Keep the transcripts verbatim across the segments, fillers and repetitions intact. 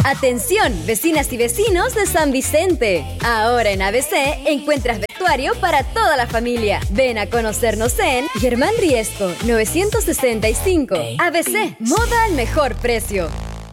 Atención, vecinas y vecinos de San Vicente. Ahora en A B C encuentras vestuario para toda la familia. Ven a conocernos en Germán Riesco, novecientos sesenta y cinco. A B C, moda al mejor precio.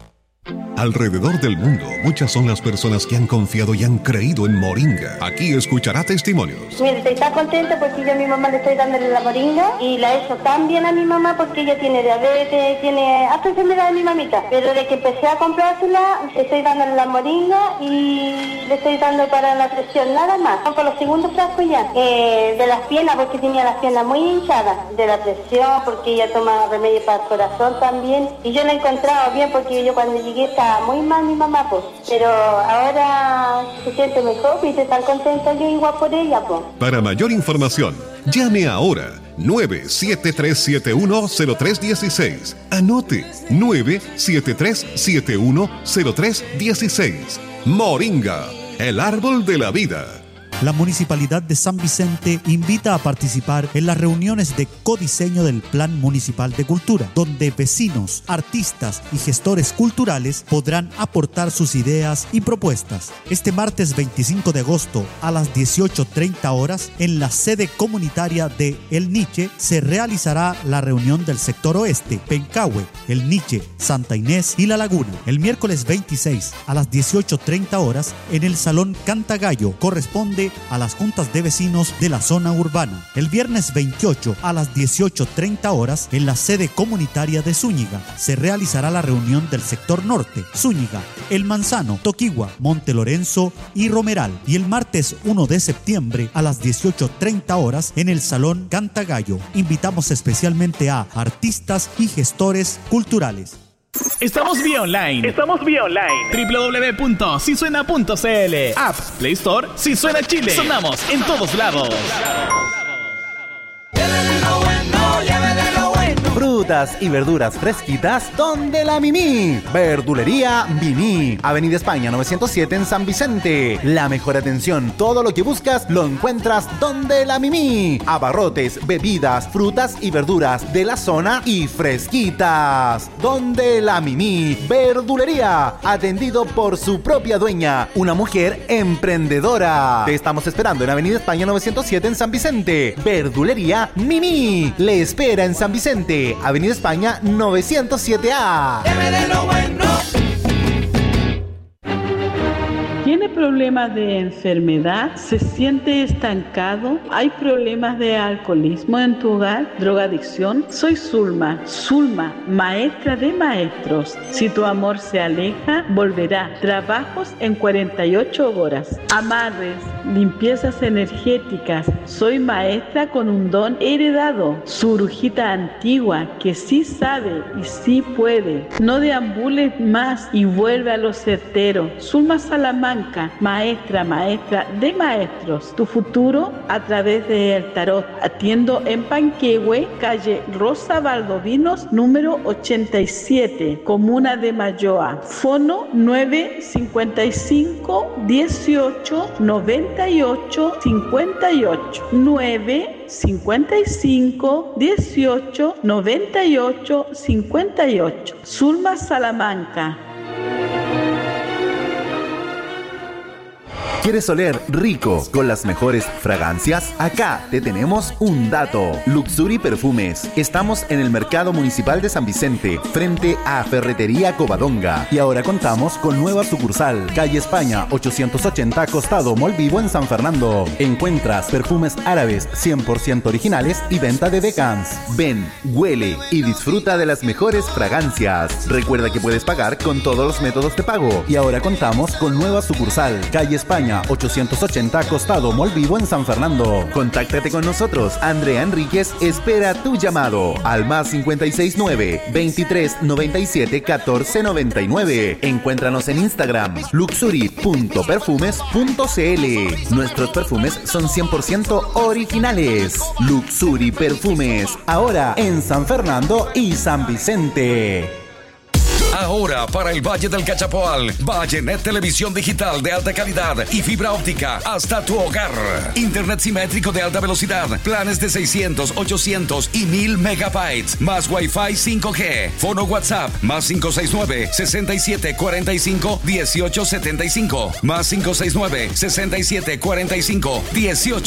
Alrededor del mundo, muchas son las personas que han confiado y han creído en Moringa. Aquí escuchará testimonios. Mira, estoy tan contenta porque yo a mi mamá le estoy dándole la moringa y la he hecho tan bien a mi mamá porque ella tiene diabetes, tiene hasta enfermedad de mi mamita. Pero de que empecé a comprársela, estoy dándole la moringa y le estoy dando para la presión, nada más. Son por los segundos frascos ya. Eh, de las piernas, porque tenía las piernas muy hinchadas. De la presión, porque ella toma remedio para el corazón también. Y yo la he encontrado bien porque yo cuando llegué estaba muy mal mi mamá, pues, pero ahora se siente mejor y estoy tan contenta yo igual por ella, pues. Para mayor información, llame ahora nueve siete tres siete uno cero tres uno seis. Anote nueve siete tres siete uno cero tres uno seis. Moringa, el árbol de la vida. La Municipalidad de San Vicente invita a participar en las reuniones de codiseño del Plan Municipal de Cultura, donde vecinos, artistas y gestores culturales podrán aportar sus ideas y propuestas. Este martes veinticinco de agosto a las dieciocho treinta horas, en la sede comunitaria de El Niche, se realizará la reunión del sector oeste, Pencahue, El Niche, Santa Inés y La Laguna. El miércoles veintiséis a las dieciocho treinta horas, en el Salón Cantagallo, corresponde a las juntas de vecinos de la zona urbana. El viernes veintiocho a las dieciocho treinta horas, en la sede comunitaria de Zúñiga, se realizará la reunión del sector norte, Zúñiga, El Manzano, Toquigua, Monte Lorenzo y Romeral. Y el martes uno de septiembre a las dieciocho treinta horas, en el Salón Cantagallo, invitamos especialmente a artistas y gestores culturales. Estamos vía online. Estamos vía online. doble u doble u doble u punto si suena punto c l. App, Play Store, Si Suena Chile. Sonamos en todos lados. Frutas y verduras fresquitas donde la Mimi. Verdulería Mimi. Avenida España novecientos siete en San Vicente. La mejor atención, todo lo que buscas lo encuentras donde la Mimi. Abarrotes, bebidas, frutas y verduras de la zona y fresquitas. Donde la Mimi. Verdulería. Atendido por su propia dueña, una mujer emprendedora. Te estamos esperando en Avenida España novecientos siete en San Vicente. Verdulería Mimi. Le espera en San Vicente. Avenida España novecientos siete A. ¿Tiene problemas de enfermedad? ¿Se siente estancado? ¿Hay problemas de alcoholismo en tu hogar? ¿Drogadicción? Soy Zulma, Zulma, maestra de maestros. Si tu amor se aleja, volverá. Trabajos en cuarenta y ocho horas. Amarres, limpiezas energéticas. Soy maestra con un don heredado. Su brujita antigua que sí sabe y sí puede. No deambules más y vuelve a lo certero. Zulma Salamanca, maestra, maestra de maestros. Tu futuro a través del tarot. Atiendo en Panquehue, calle Rosa Valdovinos, número ochenta y siete, comuna de Malloa. Fono nueve cincuenta y cinco dieciocho noventa y ocho cincuenta y ocho. nueve cincuenta y cinco dieciocho noventa y ocho cincuenta y ocho. Zulma Salamanca. ¿Quieres oler rico con las mejores fragancias? Acá te tenemos un dato. Luxury Perfumes. Estamos en el Mercado Municipal de San Vicente, frente a Ferretería Covadonga. Y ahora contamos con nueva sucursal, calle España ochocientos ochenta, costado Mall Vivo en San Fernando. Encuentras perfumes árabes cien por ciento originales y venta de decans. Ven, huele y disfruta de las mejores fragancias. Recuerda que puedes pagar con todos los métodos de pago. Y ahora contamos con nueva sucursal, calle España ochocientos ochenta, costado Mall Vivo en San Fernando. Contáctate con nosotros. Andrea Enríquez espera tu llamado al más cincuenta y seis nueve, veintitrés noventa y siete, catorce noventa y nueve. Encuéntranos en Instagram luxury punto perfumes punto c l. Nuestros perfumes son cien por ciento originales. Luxury Perfumes, ahora en San Fernando y San Vicente. Ahora para el Valle del Cachapoal, Vallenet Televisión Digital de alta calidad y fibra óptica hasta tu hogar. Internet simétrico de alta velocidad, planes de seiscientos, ochocientos y mil megabytes, más Wi-Fi cinco G. Fono WhatsApp, más cinco seis nueve, seis siete cuatro cinco, uno ocho siete cinco, más cinco seis nueve, seis siete cuatro cinco, uno ocho